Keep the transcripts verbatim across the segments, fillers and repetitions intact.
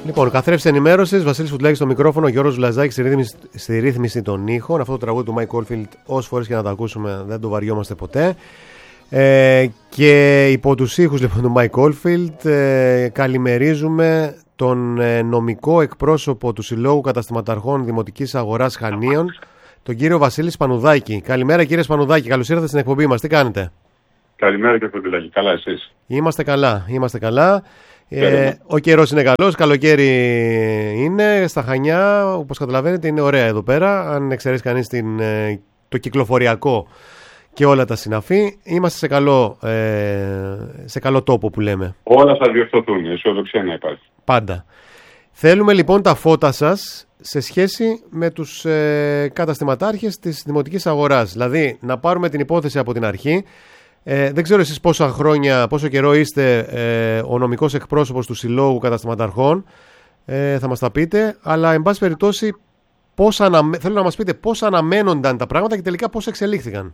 Λοιπόν, καθρέφτη ενημέρωση, Βασίλης Φουτλάκης στο μικρόφωνο, Γιώργος Βλαζάκης στη ρύθμιση, στη ρύθμιση των ήχων. Αυτό το τραγούδι του Mike Oldfield, όσες φορές και να το ακούσουμε, δεν το βαριόμαστε ποτέ. Ε, και υπό τους ήχους λοιπόν του Mike Oldfield, ε, καλημερίζουμε τον ε, νομικό εκπρόσωπο του Συλλόγου Καταστηματαρχών Δημοτικής Αγοράς Χανίων, τον κύριο Βασίλη Σπανουδάκη. Καλημέρα, κύριε Σπανουδάκη, καλώς ήρθατε στην εκπομπή μας. Τι κάνετε? Καλημέρα, κύριε Φουτλάκη. Καλά, εσείς? Είμαστε καλά, είμαστε καλά. Ε, ο καιρός είναι καλός, καλοκαίρι είναι στα Χανιά, όπως καταλαβαίνετε είναι ωραία εδώ πέρα. Αν εξαιρέσει κανείς την, το κυκλοφοριακό και όλα τα συναφή, είμαστε σε καλό, ε, σε καλό τόπο που λέμε. Όλα θα διορθωθούν, αισιοδοξία να υπάρχει. Πάντα. Θέλουμε λοιπόν τα φώτα σας σε σχέση με τους ε, καταστηματάρχες της Δημοτικής Αγοράς. Δηλαδή να πάρουμε την υπόθεση από την αρχή. Ε, δεν ξέρω εσείς πόσα χρόνια, πόσο καιρό είστε ε, ο νομικός εκπρόσωπος του Συλλόγου Καταστηματαρχών, ε, θα μας τα πείτε, αλλά εν πάση περιπτώσει πώς αναμε... θέλω να μας πείτε πώς αναμένονταν τα πράγματα και τελικά πώς εξελίχθηκαν.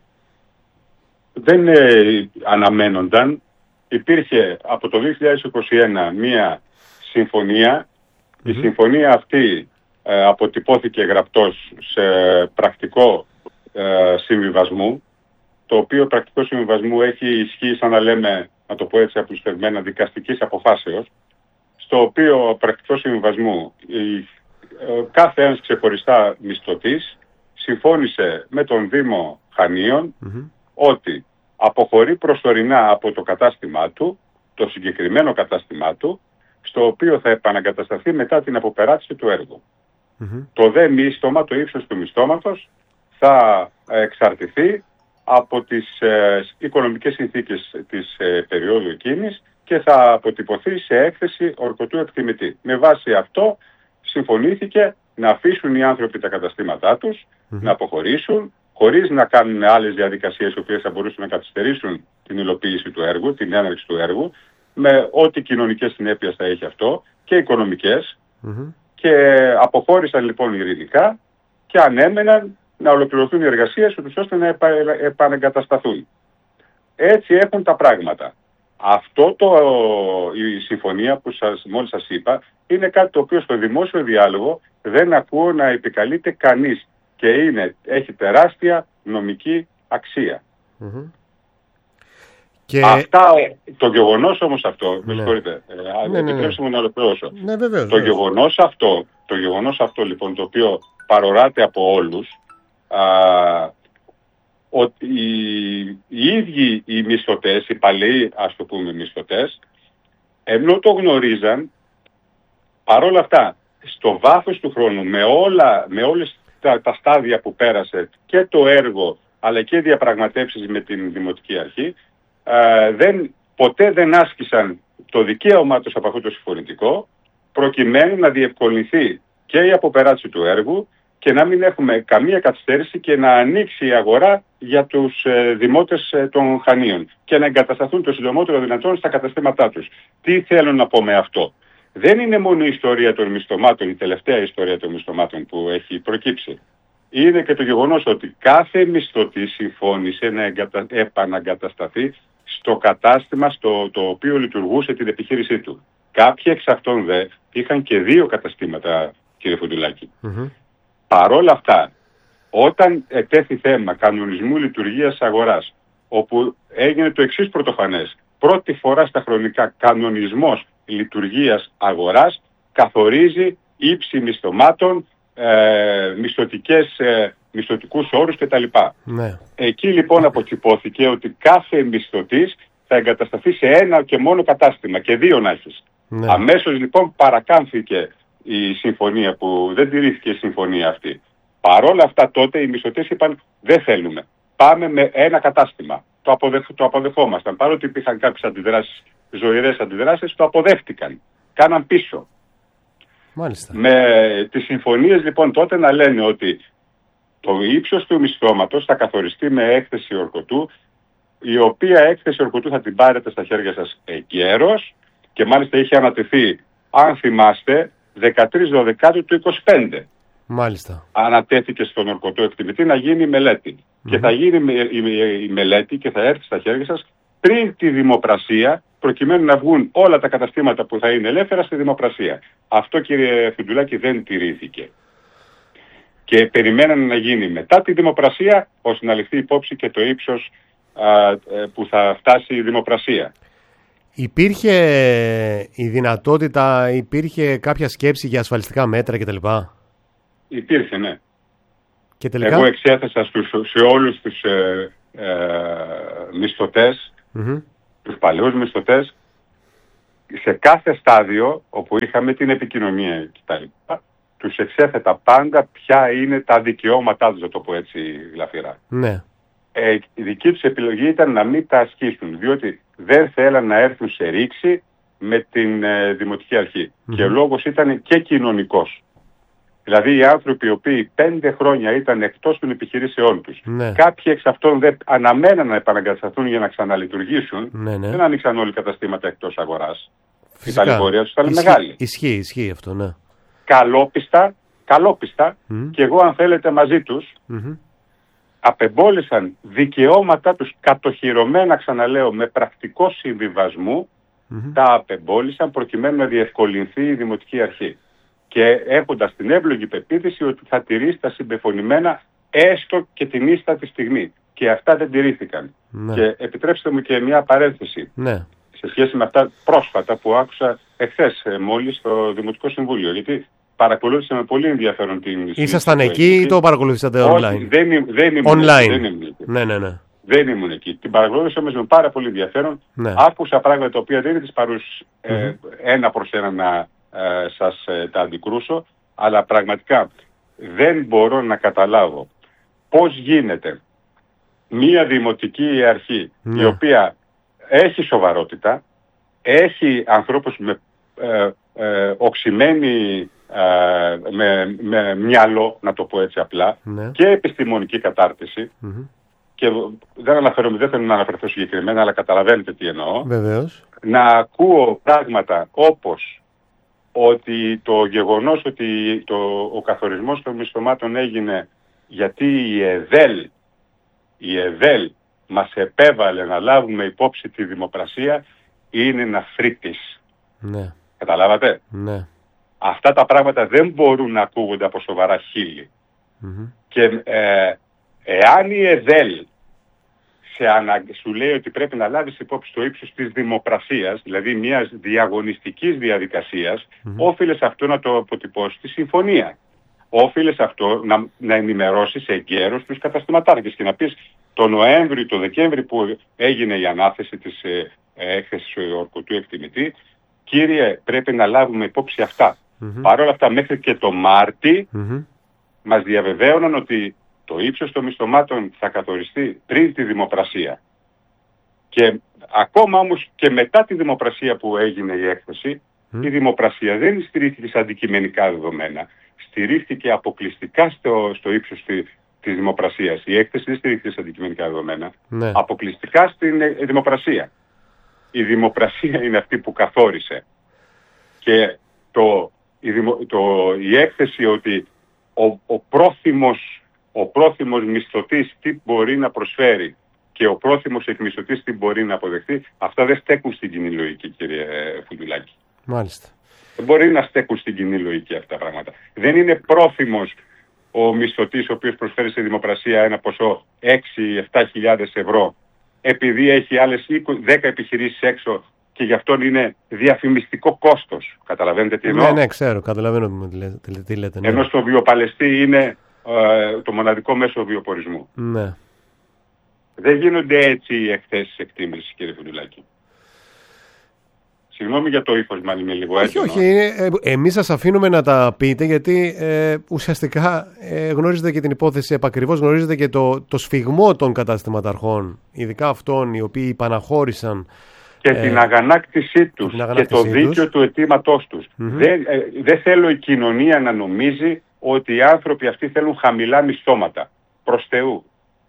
Δεν ε, αναμένονταν. Υπήρχε από το δύο χιλιάδες είκοσι ένα μία συμφωνία. Mm-hmm. Η συμφωνία αυτή ε, αποτυπώθηκε γραπτός σε πρακτικό ε, συμβιβασμού, το οποίο πρακτικό συμβιβασμού έχει ισχύ, σαν να λέμε, να το πω έτσι απλουστευμένα, δικαστικής αποφάσεως, στο οποίο πρακτικό συμβιβασμού η, κάθε ένας ξεχωριστά μισθωτής συμφώνησε με τον Δήμο Χανίων mm-hmm. ότι αποχωρεί προσωρινά από το κατάστημά του, το συγκεκριμένο κατάστημά του, στο οποίο θα επαναγκατασταθεί μετά την αποπεράτηση του έργου. Mm-hmm. Το δε μίσθωμα, το ύψος του μισθώματος θα εξαρτηθεί από τις ε, οικονομικές συνθήκες της ε, περίοδου εκείνης και θα αποτυπωθεί σε έκθεση ορκωτού εκτιμητή. Με βάση αυτό συμφωνήθηκε να αφήσουν οι άνθρωποι τα καταστήματά τους, mm-hmm. να αποχωρήσουν, χωρίς να κάνουν άλλες διαδικασίες οι οποίες θα μπορούσαν να καθυστερήσουν την υλοποίηση του έργου, την έναρξη του έργου, με ό,τι κοινωνικές συνέπειες θα έχει αυτό και οικονομικές. Mm-hmm. Και αποχώρησαν λοιπόν ειρηνικά και ανέμεναν να ολοκληρωθούν οι εργασίες ώστε να επα, επανεγκατασταθούν. Έτσι έχουν τα πράγματα. Αυτό το, η συμφωνία που σας, μόλις σας είπα είναι κάτι το οποίο στο δημόσιο διάλογο δεν ακούω να επικαλείται κανείς και είναι, έχει τεράστια νομική αξία. Mm-hmm. Και... Αυτά, το γεγονός όμως αυτό, ναι. με συγχωρείτε, ναι, επιτρέψτε μου ναι, ναι. να ολοκληρώσω. Ναι, βεβαίως, το, βεβαίως. Γεγονός αυτό, το γεγονός αυτό λοιπόν το οποίο παροράται από όλους, Α, ότι οι, οι ίδιοι οι μισθωτές, οι παλαιοί ας το πούμε μισθωτές, ενώ το γνωρίζαν, παρόλα αυτά στο βάθος του χρόνου με, όλα, με όλες τα, τα στάδια που πέρασε και το έργο αλλά και διαπραγματεύσεις με την Δημοτική Αρχή, α, δεν, ποτέ δεν άσκησαν το δικαίωμά τους από αυτό το συμφωνητικό προκειμένου να διευκολυνθεί και η αποπεράτηση του έργου και να μην έχουμε καμία καθυστέρηση και να ανοίξει η αγορά για τους ε, δημότες ε, των Χανίων και να εγκατασταθούν το συντομότερο δυνατόν στα καταστήματά τους. Τι θέλω να πω με αυτό? Δεν είναι μόνο η ιστορία των μισθωμάτων, η τελευταία ιστορία των μισθωμάτων που έχει προκύψει. Είναι και το γεγονός ότι κάθε μισθωτή συμφώνησε να εγκατα... επαναγκατασταθεί στο κατάστημα στο το οποίο λειτουργούσε την επιχείρησή του. Κάποιοι εξ αυτών δε είχαν και δύο καταστήματα, κύριε Φουτουλάκη. Mm-hmm. Παρ' όλα αυτά, όταν ετέθη θέμα κανονισμού λειτουργίας αγοράς, όπου έγινε το εξής πρωτοφανές, πρώτη φορά στα χρονικά κανονισμός λειτουργίας αγοράς καθορίζει ύψη μισθωμάτων, ε, μισθωτικές, ε, μισθωτικούς όρους κτλ. Ναι. Εκεί λοιπόν αποτυπώθηκε ότι κάθε μισθωτής θα εγκατασταθεί σε ένα και μόνο κατάστημα και δύο να έχεις. Ναι. Αμέσως λοιπόν παρακάμφθηκε η συμφωνία που δεν τηρήθηκε η συμφωνία αυτή. Παρόλα αυτά τότε οι μισθωτές είπαν δεν θέλουμε. Πάμε με ένα κατάστημα. Το, αποδεχ, το αποδεχόμασταν. Παρότι υπήρχαν κάποιες αντιδράσεις, ζωηρές αντιδράσεις, το αποδέχτηκαν. Κάναν πίσω. Μάλιστα. Με τις συμφωνίες λοιπόν τότε να λένε ότι το ύψος του μισθώματος θα καθοριστεί με έκθεση ορκωτού, η οποία έκθεση ορκωτού θα την πάρετε στα χέρια σας εγκαίρως και μάλιστα είχε ανατεθεί, αν θυμάστε, δεκατρείς Δωδεκάτου του είκοσι πέντε. Μάλιστα. Ανατέθηκε στον ορκωτό εκτιμητή να γίνει η μελέτη. Mm-hmm. Και θα γίνει η, η, η μελέτη και θα έρθει στα χέρια σας πριν τη δημοπρασία προκειμένου να βγουν όλα τα καταστήματα που θα είναι ελεύθερα στη δημοπρασία. Αυτό, κύριε Φουντουλάκη, δεν τηρήθηκε. Και περιμένανε να γίνει μετά τη δημοπρασία, ώστε να ληφθεί υπόψη και το ύψος α, που θα φτάσει η δημοπρασία. Υπήρχε η δυνατότητα, υπήρχε κάποια σκέψη για ασφαλιστικά μέτρα κτλ. Υπήρχε, ναι. Και τελικά... Εγώ εξέθεσα στους, σε όλους τους ε, ε, μισθωτές, mm-hmm. τους παλαιούς μισθωτές, σε κάθε στάδιο όπου είχαμε την επικοινωνία κτλ. Τους εξέθετα πάντα ποια είναι τα δικαιώματά τους, να το πω έτσι γλαφυρά. Ναι. Ε, η δική τους επιλογή ήταν να μην τα ασκήσουν, διότι δεν θέλαν να έρθουν σε ρήξη με την ε, Δημοτική Αρχή. Mm-hmm. Και ο λόγος ήταν και κοινωνικός. Δηλαδή οι άνθρωποι οι οποίοι πέντε χρόνια ήταν εκτός των επιχειρήσεών τους, ναι. κάποιοι εξ αυτών δεν αναμέναν να επαναγκατασταθούν για να ξαναλειτουργήσουν, ναι, ναι. δεν άνοιξαν όλοι καταστήματα εκτός αγοράς. Φυσικά. Η ταλαιπωρία τους ήταν Ισχύ, μεγάλη. Ισχύει, ισχύει αυτό, ναι. Καλόπιστα, καλόπιστα mm. και εγώ αν θέλετε μαζί τους, mm-hmm. απεμπόλησαν δικαιώματα τους κατοχυρωμένα, ξαναλέω, με πρακτικό συμβιβασμού, mm-hmm. τα απεμπόλησαν προκειμένου να διευκολυνθεί η Δημοτική Αρχή. Και έχοντας την εύλογη πεποίθηση ότι θα τηρήσει τα συμπεφωνημένα έστω και την ίστατη στιγμή. Και αυτά δεν τηρήθηκαν. Ναι. Και επιτρέψτε μου και μια παρένθεση. Ναι. Σε σχέση με αυτά πρόσφατα που άκουσα εχθές μόλις στο Δημοτικό Συμβούλιο. Γιατί παρακολούθησα με πολύ ενδιαφέρον την... Ήσασταν εκεί ή το παρακολουθήσατε online? Όχι, δεν, δεν ήμουν online. Εκεί, δεν ήμουν εκεί. Ναι, ναι, ναι. Δεν ήμουν εκεί. Την παρακολούθησα όμως με πάρα πολύ ενδιαφέρον. Ναι. Άκουσα πράγματα τα οποία δεν είναι τις παρούς mm-hmm. ε, ένα προς ένα να ε, σας ε, τα αντικρούσω, αλλά πραγματικά δεν μπορώ να καταλάβω πώς γίνεται μία δημοτική αρχή ναι. η οποία έχει σοβαρότητα, έχει ανθρώπους με ε, ε, οξυμένη ε, με, με μυαλό, να το πω έτσι απλά, ναι. και επιστημονική κατάρτιση. Mm-hmm. Και δεν αναφέρομαι, δεν θέλω να αναφερθώ συγκεκριμένα, αλλά καταλαβαίνετε τι εννοώ. Βεβαίως. Να ακούω πράγματα όπως ότι το γεγονός ότι το, ο καθορισμός των μισθωμάτων έγινε γιατί η ΕΔΕΛ, η ΕΔΕΛ μας επέβαλε να λάβουμε υπόψη τη δημοπρασία, είναι ένα φρίτης. Ναι. Καταλάβατε? Ναι. Αυτά τα πράγματα δεν μπορούν να ακούγονται από σοβαρά χείλη. Mm-hmm. Και ε, εάν η ΕΔΕΛ σε ανα... σου λέει ότι πρέπει να λάβεις υπόψη το ύψος της δημοπρασίας, δηλαδή μιας διαγωνιστικής διαδικασίας, mm-hmm. όφιλες αυτό να το αποτυπώσεις στη συμφωνία. Όφιλες αυτό να, να ενημερώσεις εγκαίρως τους καταστηματάρχες και να πεις το Νοέμβρη, το Δεκέμβρη που έγινε η ανάθεση της ε, ε, έκθεσης ορκωτού εκτιμητή, κύριε, πρέπει να λάβουμε υπόψη αυτά. Mm-hmm. Παρ' όλα αυτά, μέχρι και το Μάρτι mm-hmm. μας διαβεβαίωναν ότι το ύψος των μισθωμάτων θα καθοριστεί πριν τη δημοπρασία. Και ακόμα όμως και μετά τη δημοπρασία που έγινε η έκθεση, mm. η δημοπρασία δεν στηρίχθηκε σε αντικειμενικά δεδομένα. Στηρίχθηκε αποκλειστικά στο, στο ύψος τη, της δημοπρασίας. Η έκθεση δεν στηρίχθηκε σε αντικειμενικά δεδομένα. Ναι. Αποκλειστικά στην ε, δημοπρασία. Η δημοπρασία είναι αυτή που καθόρισε. Και το, η, δημο, το, η έκθεση ότι ο, ο πρόθυμος ο πρόθυμος μισθωτής τι μπορεί να προσφέρει και ο πρόθυμος εκμισθωτής τι μπορεί να αποδεχτεί, αυτά δεν στέκουν στην κοινή λογική, κύριε Φουντουλάκη. Μάλιστα. Δεν μπορεί να στέκουν στην κοινή λογική αυτά τα πράγματα. Δεν είναι πρόθυμος ο μισθωτής ο οποίος προσφέρει στη δημοπρασία ένα ποσό έξι με επτά χιλιάδες ευρώ επειδή έχει άλλες δέκα επιχειρήσεις έξω και γι' αυτό είναι διαφημιστικό κόστος. Καταλαβαίνετε τι εννοώ? Ναι, ναι, ξέρω. Καταλαβαίνω τι λέτε. Ναι. Ενώ στο βιοπαλαιστή είναι το μοναδικό μέσο βιοπορισμού. Ναι. Δεν γίνονται έτσι οι εκθέσεις εκτίμησης, κύριε Φουντουλάκη. Συγγνώμη για το ύφος, μάλλον είμαι λίγο έντονο. Όχι, όχι. Ε, εμείς σας αφήνουμε να τα πείτε, γιατί ε, ουσιαστικά ε, γνωρίζετε και την υπόθεση επακριβώς, γνωρίζετε και το, το σφιγμό των καταστηματαρχών, ειδικά αυτών οι οποίοι υπαναχώρησαν και ε, την αγανάκτησή τους την αγανάκτησή και το δίκαιο τους. Του αιτήματός τους. Mm-hmm. Δεν, ε, δεν θέλω η κοινωνία να νομίζει ότι οι άνθρωποι αυτοί θέλουν χαμηλά μισθώματα. Προς Θεού.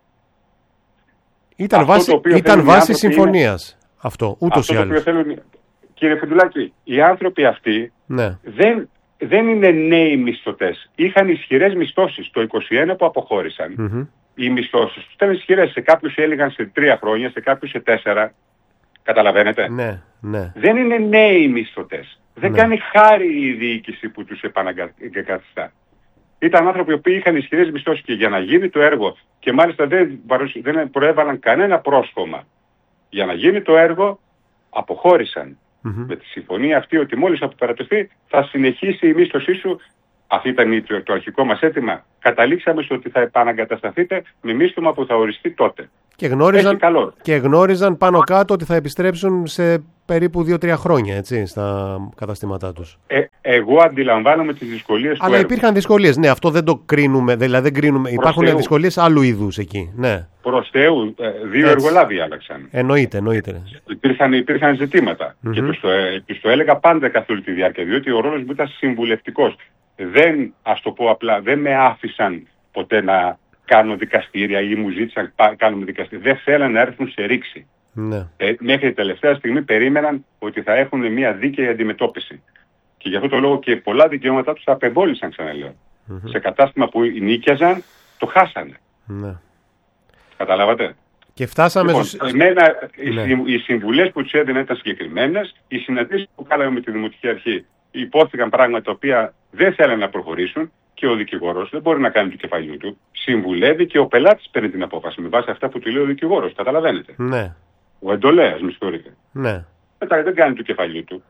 Ήταν βάση, ήταν βάση συμφωνίας είναι, αυτό, ούτως ή άλλως. Κύριε Φουντουλάκη, οι άνθρωποι αυτοί ναι. δεν, δεν είναι νέοι μισθωτές. Είχαν ισχυρές μισθώσεις το είκοσι ένα που αποχώρησαν. Mm-hmm. Οι μισθώσεις τους ήταν ισχυρές. Σε κάποιους έλεγαν σε τρία χρόνια, σε κάποιους σε τέσσερα. Καταλαβαίνετε. Ναι, ναι. Δεν είναι νέοι μισθωτές. Δεν Ναι. κάνει χάρη η διοίκηση που τους επαναγκαθιστά. Ήταν άνθρωποι που είχαν ισχυρές μισθώσεις και για να γίνει το έργο και μάλιστα δεν, δεν προέβαλαν κανένα πρόσχομα. Για να γίνει το έργο αποχώρησαν. Mm-hmm. Με τη συμφωνία αυτή ότι μόλις αποπερατωθεί θα συνεχίσει η μίσθωσή σου. Αυτό ήταν το, το αρχικό μας αίτημα. Καταλήξαμε στο ότι θα επαναγκατασταθείτε με μίσθωμα που θα οριστεί τότε. Και γνώριζαν, και γνώριζαν πάνω κάτω ότι θα επιστρέψουν σε περίπου δύο τρία χρόνια, έτσι, στα καταστήματά τους. Ε, εγώ αντιλαμβάνομαι τις δυσκολίες του Αλλά έργου. υπήρχαν δυσκολίες, ναι, αυτό δεν το κρίνουμε, δηλαδή δεν κρίνουμε. Προς υπάρχουν Θεού. Δυσκολίες άλλου είδους εκεί, ναι. Προς Θεού, δύο έτσι. Εργολάβοι άλλαξαν. Εννοείται, εννοείται. Υπήρχαν, υπήρχαν ζητήματα mm-hmm. και τους το, τους το έλεγα πάντα καθ' όλη τη διάρκεια, διότι ο ρόλος μου ήταν συμβουλευτικός. Δεν, ας το πω απλά, δεν με άφησαν ποτέ να κάνω δικαστήρια ή μου ζήτησαν να κάνουμε δικαστήρια. Δεν θέλαν να έρθουν σε ρήξη. Ναι. Ε, μέχρι την τελευταία στιγμή περίμεναν ότι θα έχουν μια δίκαιη αντιμετώπιση. Και γι' αυτό το λόγο και πολλά δικαιώματά τους τα απεβόλησαν, ξαναλέω. Mm-hmm. Σε κατάστημα που νίκιαζαν, το χάσανε. Ναι. Καταλάβατε. Και φτάσαμε λοιπόν, στους... εμένα, ναι. οι συμβουλές που τους έδιναν ήταν συγκεκριμένες. Οι συναντήσεις που κάναμε με τη Δημοτική Αρχή υπόθηκαν πράγματα τα οποία δεν θέλουν να προχωρήσουν και ο δικηγόρος δεν μπορεί να κάνει του κεφαλιού του. Συμβουλεύει και ο πελάτης παίρνει την απόφαση με βάση αυτά που του λέει ο δικηγόρος. Καταλαβαίνετε. Ναι. Ο εντολέας, με συγχωρείτε. Ναι. Μετά δεν κάνει του κεφαλιού του.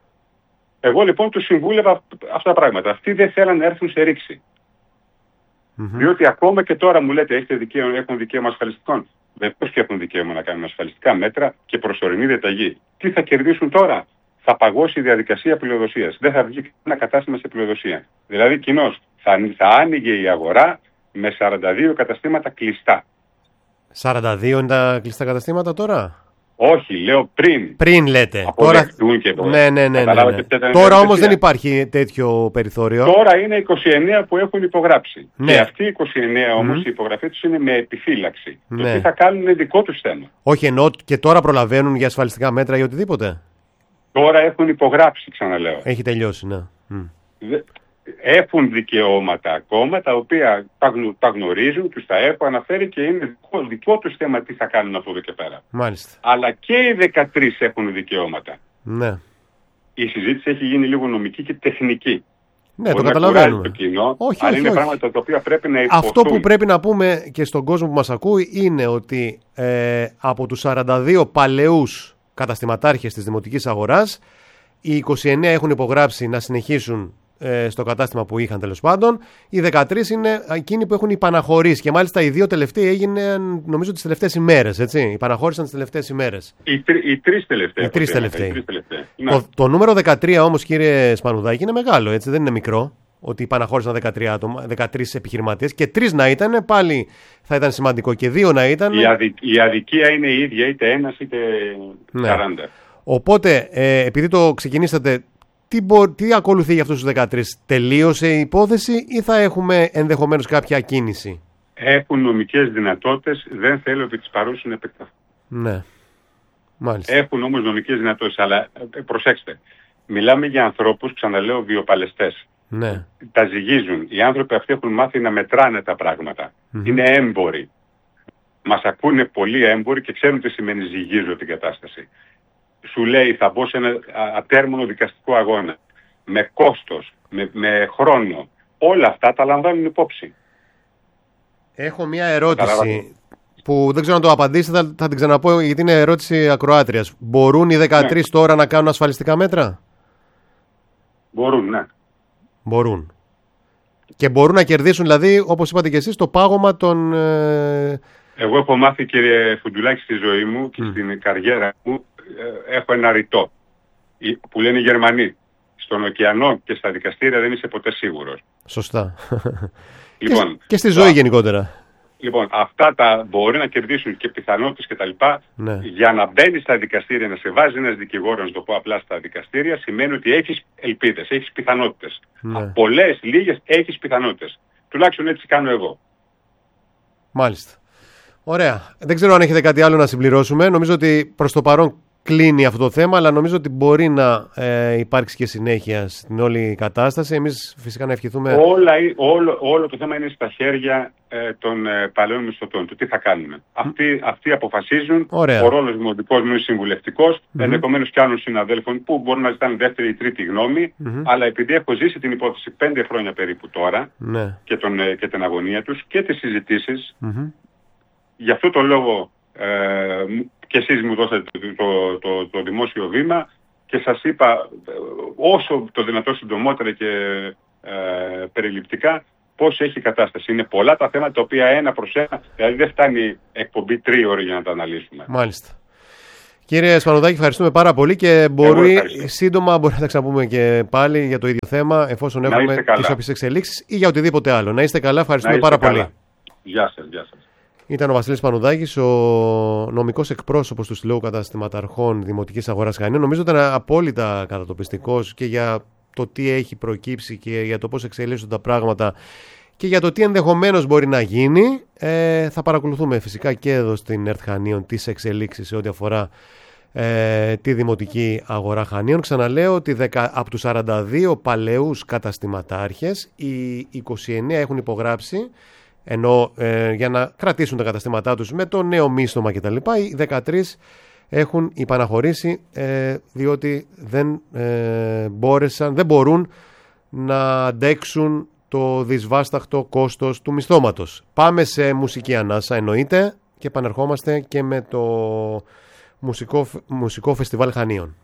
Εγώ λοιπόν του συμβούλευα αυτά τα πράγματα. Αυτοί δεν θέλαν να έρθουν σε ρήξη. Mm-hmm. Διότι ακόμα και τώρα μου λέτε έχετε δικαίωμα, έχουν δικαίωμα ασφαλιστικών. Βεβαίως και έχουν δικαίωμα να κάνουν ασφαλιστικά μέτρα και προσωρινή διαταγή. Τι θα κερδίσουν τώρα? Θα παγώσει η διαδικασία πλειοδοσίας. Δεν θα βγει ένα κατάστημα σε πλειοδοσία. Δηλαδή κοινώς θα, θα άνοιγε η αγορά με σαράντα δύο καταστήματα κλειστά. σαράντα δύο είναι τα κλειστά καταστήματα τώρα? Όχι, λέω πριν. Πριν λέτε. Τώρα... Και ναι, ναι, ναι, ναι, ναι. Τώρα όμως δεν υπάρχει τέτοιο περιθώριο. Τώρα είναι είκοσι εννέα που έχουν υπογράψει. Ναι. Και αυτοί οι είκοσι εννέα όμως mm-hmm. η υπογραφή τους είναι με επιφύλαξη. Ναι. Το τι θα κάνουν είναι δικό τους θέμα. Όχι, εννοώ και τώρα προλαβαίνουν για ασφαλιστικά μέτρα ή οτιδήποτε. Τώρα έχουν υπογράψει, ξαναλέω. Έχει τελειώσει, ναι. Mm. Έχουν δικαιώματα ακόμα, τα οποία τα, γνω, τα γνωρίζουν, τους τα έχω αναφέρει και είναι δικό, δικό τους θέμα τι θα κάνουν από εδώ και πέρα. Μάλιστα. Αλλά και οι δεκατρείς έχουν δικαιώματα. Ναι. Η συζήτηση έχει γίνει λίγο νομική και τεχνική. Ναι, μπορεί το καταλαβαίνουμε. Το κοινό, όχι, αλλά όχι, είναι όχι. πράγματα τα οποία πρέπει να υποστούν. Αυτό που πρέπει να πούμε και στον κόσμο που μας ακούει είναι ότι ε, από τους σαράντα δύο παλαιούς καταστηματάρχες της Δημοτικής Αγοράς, οι είκοσι εννέα έχουν υπογράψει να συνεχίσουν ε, στο κατάστημα που είχαν τέλος πάντων. Οι δεκατρείς είναι εκείνοι που έχουν υπαναχωρήσει. Και μάλιστα οι δύο τελευταίοι έγιναν, νομίζω, τις τελευταίες ημέρες. Έτσι. Υπαναχώρησαν τις τελευταίες ημέρες. Οι, τρι, οι τρεις τελευταίοι. Οι τρεις τελευταίοι. Οι τρεις τελευταίοι. Το, το νούμερο δεκατρία όμως, κύριε Σπανουδάκη, είναι μεγάλο. Έτσι. Δεν είναι μικρό. Ότι υπαναχώρησαν δεκατρία άτομα, δεκατρείς επιχειρηματίες. Και τρεις να ήταν, πάλι θα ήταν σημαντικό. Και δύο να ήταν. Η, αδικ, η αδικία είναι η ίδια, είτε ένας είτε ναι. σαράντα. Οπότε, ε, επειδή το ξεκινήσατε, τι, μπο, τι ακολουθεί για αυτούς τους δεκατρείς? Τελείωσε η υπόθεση ή θα έχουμε ενδεχομένως κάποια κίνηση? Έχουν νομικές δυνατότητες, δεν θέλω επί της παρούσης να επεκταθούν. Ναι, μάλιστα. Έχουν όμως νομικές δυνατότητες, αλλά ε, προσέξτε. Μιλάμε για ανθρώπους, ξαναλέω, βιοπαλαιστές. Ναι. Τα ζυγίζουν. Οι άνθρωποι αυτοί έχουν μάθει να μετράνε τα πράγματα. Mm-hmm. Είναι έμποροι. Μας ακούνε πολλοί έμποροι και ξέρουν τι σημαίνει ζυγίζω την κατάσταση. Σου λέει θα μπω σε ένα ατέρμονο δικαστικό αγώνα. Με κόστος, με, με χρόνο. Όλα αυτά τα λαμβάνουν υπόψη. Έχω μια ερώτηση που δεν ξέρω να το απαντήσετε, θα, θα την ξαναπώ γιατί είναι ερώτηση ακροάτριας. Μπορούν οι δεκατρείς ναι. τώρα να κάνουν ασφαλιστικά μέτρα? Μπορούν, ναι. Μπορούν. Και μπορούν να κερδίσουν, δηλαδή, όπως είπατε και εσείς, το πάγωμα των... Ε... Εγώ έχω μάθει, κύριε Φουντουλάκη, στη ζωή μου και mm. στην καριέρα μου, ε, έχω ένα ρητό που λένε οι Γερμανοί. Στον ωκεανό και στα δικαστήρια δεν είσαι ποτέ σίγουρος. Σωστά. Λοιπόν, και, και στη ζωή το... γενικότερα. Λοιπόν, αυτά τα μπορεί να κερδίσουν και πιθανότητες κτλ. Ναι. Για να μπαίνει στα δικαστήρια, να σε βάζει ένας δικηγόρος, να το πω απλά, στα δικαστήρια, σημαίνει ότι έχεις ελπίδες, έχεις πιθανότητες. Ναι. Πολλές, λίγες, έχεις πιθανότητες. Τουλάχιστον έτσι κάνω εγώ. Μάλιστα. Ωραία. Δεν ξέρω αν έχετε κάτι άλλο να συμπληρώσουμε. Νομίζω ότι προς το παρόν κλείνει αυτό το θέμα, αλλά νομίζω ότι μπορεί να ε, υπάρξει και συνέχεια στην όλη κατάσταση. Εμείς φυσικά να ευχηθούμε... Όλα, όλο, όλο το θέμα είναι στα χέρια ε, των ε, παλαιών μισθωτών, του τι θα κάνουμε. Mm. Αυτοί, αυτοί αποφασίζουν. Ωραία. Ο ρόλος δημοτικός μου είναι συμβουλευτικός, Mm-hmm. ενδεχομένως και άλλων συναδέλφων που μπορούν να ζητάνε δεύτερη ή τρίτη γνώμη, mm-hmm. αλλά επειδή έχω ζήσει την υπόθεση πέντε χρόνια περίπου τώρα ναι. και, τον, ε, και την αγωνία τους και τις συζητήσεις, mm-hmm. γι' αυτό το λόγο ε, και εσείς μου δώσατε το, το, το, το δημόσιο βήμα και σας είπα όσο το δυνατό συντομότερα και ε, περιληπτικά πώς έχει η κατάσταση. Είναι πολλά τα θέματα τα οποία ένα προς ένα, δηλαδή δεν φτάνει εκπομπή τρίωρη για να τα αναλύσουμε. Μάλιστα. Κύριε Σπανουδάκη, ευχαριστούμε πάρα πολύ και μπορεί σύντομα μπορεί να τα ξαναπούμε και πάλι για το ίδιο θέμα εφόσον έχουμε τις όποιες εξελίξεις ή για οτιδήποτε άλλο. Να είστε καλά, ευχαριστούμε πάρα καλά. πολύ. Γεια σας, γεια σας. Ήταν ο Βασίλης Σπανουδάκης, ο νομικός εκπρόσωπος του Συλλόγου Καταστηματαρχών Δημοτικής Αγοράς Χανίων. Νομίζω ήταν απόλυτα κατατοπιστικός και για το τι έχει προκύψει και για το πώς εξελίσσονται τα πράγματα και για το τι ενδεχομένως μπορεί να γίνει. Ε, θα παρακολουθούμε φυσικά και εδώ στην ΕΡΤ Χανίων τις εξελίξεις σε ό,τι αφορά ε, τη Δημοτική Αγορά Χανίων. Ξαναλέω ότι δεκα, από τους σαράντα δύο παλαιούς καταστηματάρχες οι είκοσι εννέα έχουν υπογράψει ενώ ε, για να κρατήσουν τα καταστήματά τους με το νέο μίστομα κτλ. Οι δεκατρείς έχουν υπαναχωρήσει ε, διότι δεν ε, μπόρεσαν, δεν μπορούν να αντέξουν το δυσβάσταχτο κόστος του μισθώματος. Πάμε σε μουσική ανάσα εννοείται και επανερχόμαστε και με το μουσικό, μουσικό φεστιβάλ Χανίων.